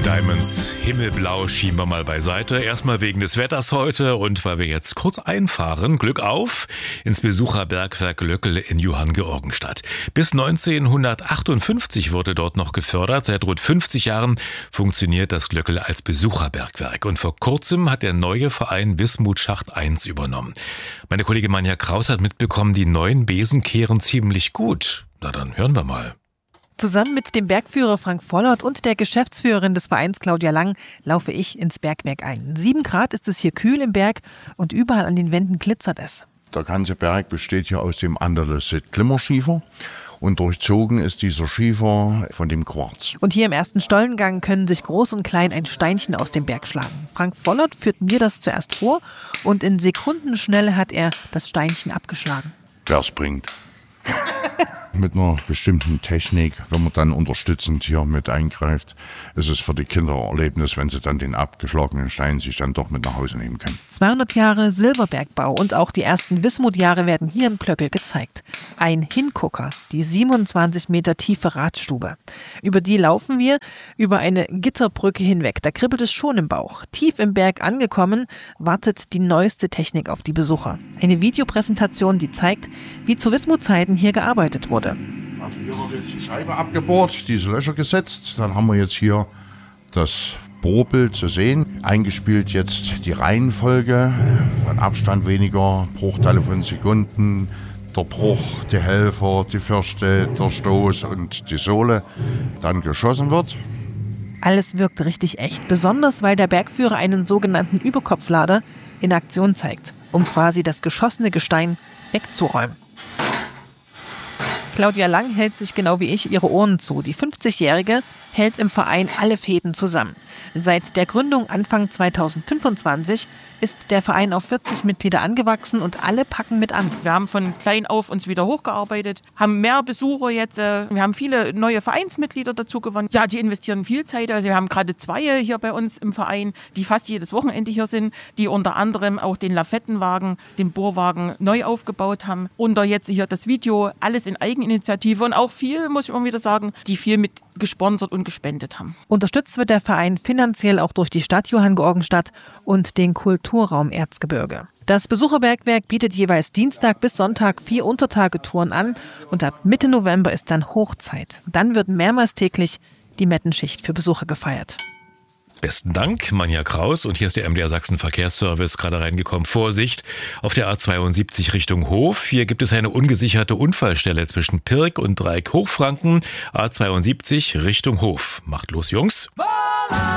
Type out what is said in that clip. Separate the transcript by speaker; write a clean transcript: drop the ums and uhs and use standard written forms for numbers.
Speaker 1: Diamonds, himmelblau schieben wir mal beiseite. Erstmal wegen des Wetters heute und weil wir jetzt kurz einfahren, Glück auf, ins Besucherbergwerk Glöckl in Johanngeorgenstadt. Bis 1958 wurde dort noch gefördert. Seit rund 50 Jahren funktioniert das Glöckl als Besucherbergwerk. Und vor kurzem hat der neue Verein Wismut Schacht 1 übernommen. Meine Kollegin Manja Kraus hat mitbekommen, die neuen Besen kehren ziemlich gut. Na dann hören wir mal.
Speaker 2: Zusammen mit dem Bergführer Frank Vollert und der Geschäftsführerin des Vereins Claudia Lang laufe ich ins Bergwerk ein. 7 Grad ist es hier kühl im Berg und überall an den Wänden glitzert es.
Speaker 3: Der ganze Berg besteht hier aus dem Andalusit-Glimmerschiefer und durchzogen ist dieser Schiefer von dem Quarz.
Speaker 2: Und hier im ersten Stollengang können sich Groß und Klein ein Steinchen aus dem Berg schlagen. Frank Vollert führt mir das zuerst vor und in Sekundenschnelle hat er das Steinchen abgeschlagen.
Speaker 3: Wer es bringt. Mit einer bestimmten Technik, wenn man dann unterstützend hier mit eingreift, ist es für die Kinder ein Erlebnis, wenn sie dann den abgeschlagenen Stein sich dann doch mit nach Hause nehmen können.
Speaker 2: 200 Jahre Silberbergbau und auch die ersten Wismut-Jahre werden hier im Glöckl gezeigt. Ein Hingucker, die 27 Meter tiefe Radstube. Über die laufen wir über eine Gitterbrücke hinweg. Da kribbelt es schon im Bauch. Tief im Berg angekommen, wartet die neueste Technik auf die Besucher. Eine Videopräsentation, die zeigt, wie zu Wismut-Zeiten hier gearbeitet wurde.
Speaker 3: Also hier wird jetzt die Scheibe abgebohrt, diese Löcher gesetzt. Dann haben wir jetzt hier das Bohrbild zu sehen. Eingespielt jetzt die Reihenfolge von Abstand weniger, Bruchteile von Sekunden, der Bruch, die Helfer, die Fürste, der Stoß und die Sohle. Dann geschossen wird.
Speaker 2: Alles wirkt richtig echt, besonders weil der Bergführer einen sogenannten Überkopflader in Aktion zeigt, um quasi das geschossene Gestein wegzuräumen. Claudia Lang hält sich genau wie ich ihre Ohren zu. Die 50-Jährige hält im Verein alle Fäden zusammen. Seit der Gründung Anfang 2025 ist der Verein auf 40 Mitglieder angewachsen und alle packen mit an.
Speaker 4: Wir haben von klein auf uns wieder hochgearbeitet, haben mehr Besucher jetzt. Wir haben viele neue Vereinsmitglieder dazu gewonnen. Ja, die investieren viel Zeit. Also wir haben gerade 2 hier bei uns im Verein, die fast jedes Wochenende hier sind, die unter anderem auch den Lafettenwagen, den Bohrwagen neu aufgebaut haben. Und jetzt hier das Video, alles in Eigeninitiative und auch viel, muss ich immer wieder sagen, die viel mit gesponsert und gespendet haben.
Speaker 2: Unterstützt wird der Verein finanziell auch durch die Stadt Johanngeorgenstadt und den Kulturraum Erzgebirge. Das Besucherbergwerk bietet jeweils Dienstag bis Sonntag 4 Untertagetouren an und ab Mitte November ist dann Hochzeit. Dann wird mehrmals täglich die Mettenschicht für Besucher gefeiert.
Speaker 1: Besten Dank, Manja Kraus. Und hier ist der MDR Sachsen Verkehrsservice gerade reingekommen. Vorsicht auf der A72 Richtung Hof. Hier gibt es eine ungesicherte Unfallstelle zwischen Pirk und Dreieck Hochfranken. A72 Richtung Hof. Macht los, Jungs.